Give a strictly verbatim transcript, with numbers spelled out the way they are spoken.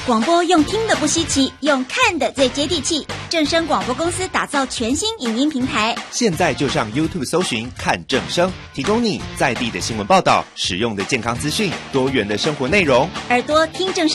广播用听的不稀奇，用看的最接地气。正声广播公司打造全新影音平台， 现在就上 YouTube 搜寻看正声，提供你在地的新闻报道、实用的健康资讯、多元的生活内容。 耳朵听正声。